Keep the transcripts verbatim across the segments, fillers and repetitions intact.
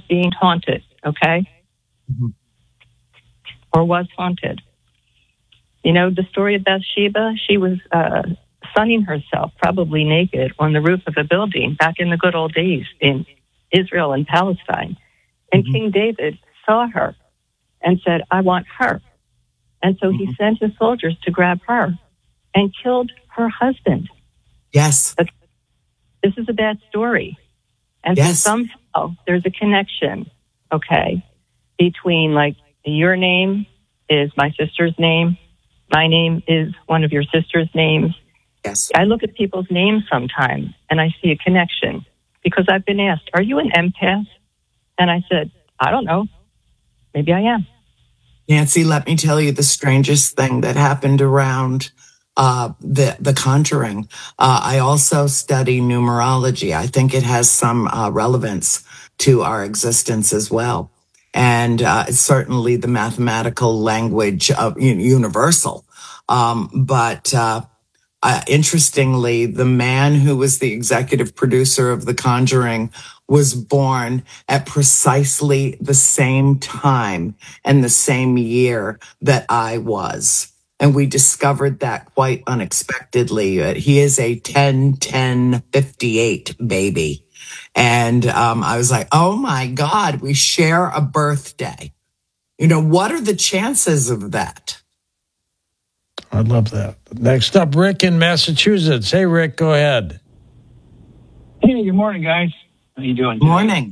being haunted, okay? Mm-hmm. Or was haunted. You know, the story of Bathsheba, she was uh, sunning herself, probably naked, on the roof of a building back in the good old days in Israel and Palestine. And Mm-hmm. King David saw her and said, I want her. And so Mm-hmm. he sent his soldiers to grab her and killed her husband. Yes. But this is a bad story. And Yes. so somehow there's a connection, okay, between, like, your name is my sister's name. My name is one of your sister's names. Yes. I look at people's names sometimes and I see a connection because I've been asked, are you an empath? And I said, I don't know. Maybe I am. Nancy, let me tell you the strangest thing that happened around uh, the the Conjuring. Uh, I also study numerology. I think it has some uh, relevance to our existence as well. And uh, it's certainly the mathematical language of u- universal. Um, but uh, uh, interestingly, the man who was the executive producer of The Conjuring was born at precisely the same time and the same year that I was. And we discovered that quite unexpectedly. Uh, He is a ten ten fifty-eight baby. And um, I was like, oh my God, we share a birthday. You know, what are the chances of that? I love that. Next up, Rick in Massachusetts. Hey, Rick, go ahead. Hey, good morning, guys. How you doing? today? Morning.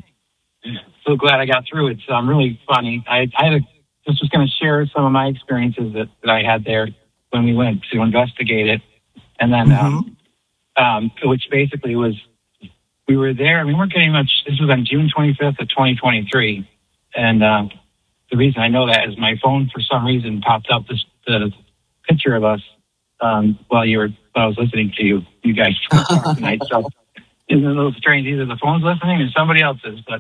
So glad I got through. It's um, really funny. I, I had a, just was going to share some of my experiences that, that I had there when we went to investigate it, and then um, um, which basically was we were there. We weren't getting much. This was on June twenty-fifth of twenty twenty-three, and uh, the reason I know that is my phone for some reason popped up this the picture of us um, while you were while I was listening to you you guys talk tonight. So it's a little strange. Either the phone's listening or somebody else's, but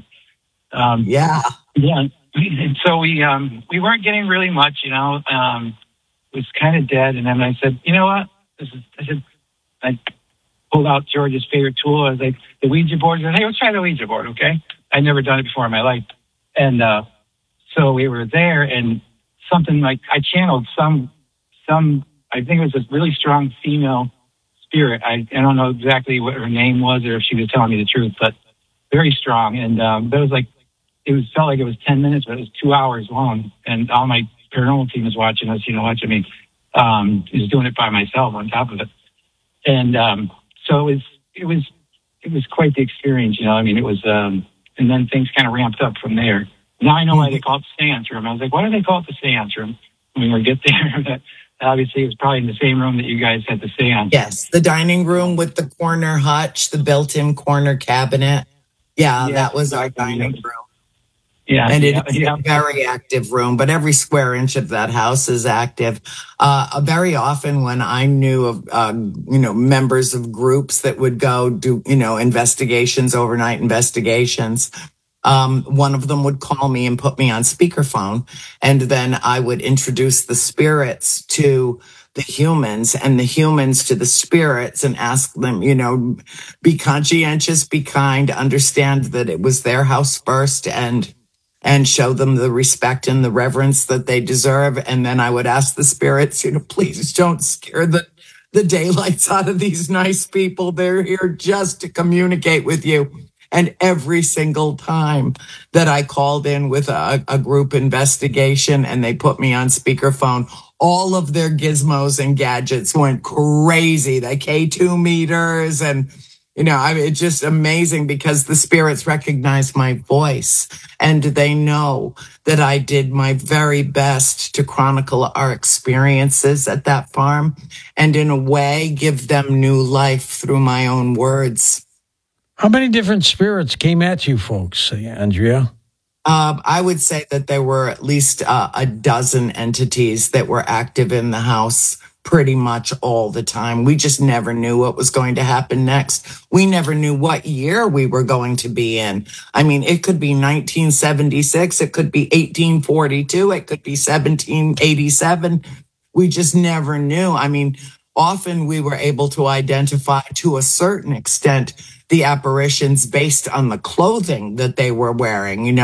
um, Yeah. yeah. So we um, we weren't getting really much, you know. Um, it was kind of dead, and then I said, you know what? This is. I said, I pulled out George's favorite tool. I was like, the Ouija board. I said, hey, let's try the Ouija board, okay? I'd never done it before in my life, and uh, so we were there, and something like I channeled some some. I think it was a really strong female spirit. I I don't know exactly what her name was or if she was telling me the truth, but very strong. And um, that was like. It was felt like it was ten minutes, but it was two hours long. And all my paranormal team was watching us, you know, watching me. Um, I was doing it by myself on top of it. And um, so it was, it was, it was quite the experience, you know. I mean, it was, um, and then things kind of ramped up from there. Now I know why they call it the seance room. I was like, why do they call it the seance room when we get there? Obviously, it was probably in the same room that you guys had the seance. Yes, the dining room with the corner hutch, the built-in corner cabinet. Yeah, Yes, that was our exactly. dining room. Yeah, And yeah, it's yeah. a very active room, but every square inch of that house is active. Uh, very often when I knew of, uh, you know, members of groups that would go do, you know, investigations, overnight investigations, um, one of them would call me and put me on speakerphone. And then I would introduce the spirits to the humans and the humans to the spirits and ask them, you know, be conscientious, be kind, understand that it was their house first, and and show them the respect and the reverence that they deserve. And then I would ask the spirits, you know, please don't scare the, the daylights out of these nice people. They're here just to communicate with you. And every single time that I called in with a, a group investigation and they put me on speakerphone, all of their gizmos and gadgets went crazy. The K two meters and, you know, I mean, it's just amazing because the spirits recognize my voice and they know that I did my very best to chronicle our experiences at that farm and in a way give them new life through my own words. How many different spirits came at you folks, Andrea? Uh, I would say that there were at least uh, a dozen entities that were active in the house pretty much all the time. We just never knew what was going to happen next. We never knew what year we were going to be in. I mean, it could be nineteen seventy-six, it could be eighteen forty-two, it could be seventeen eighty-seven. We just never knew. I mean, often we were able to identify to a certain extent the apparitions based on the clothing that they were wearing. You know,